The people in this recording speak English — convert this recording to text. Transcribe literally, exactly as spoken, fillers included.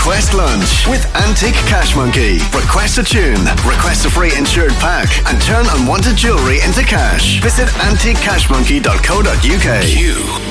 Request lunch with Antique Cash Monkey. Request a tune, request a free insured pack, and turn unwanted jewellery into cash. Visit antique cash monkey dot co dot uk. Q